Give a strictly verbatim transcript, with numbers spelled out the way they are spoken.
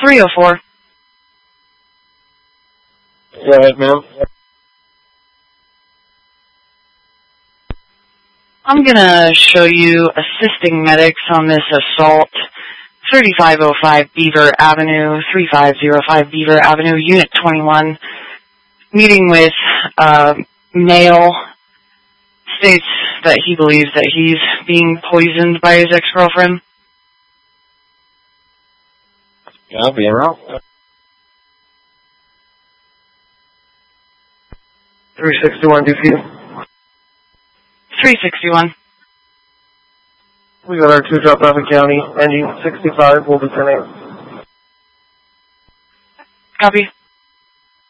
three oh four. Go ahead, ma'am. I'm going to show you assisting medics on this assault. thirty-five oh five Beaver Avenue, thirty-five oh five Beaver Avenue, Unit twenty-one. Meeting with uh, male, states that he believes that he's being poisoned by his ex-girlfriend. Yeah, I'll be around. three sixty-one, D P. three sixty-one. We got our two drop off in county, ending sixty-five, will be ten eight. Copy.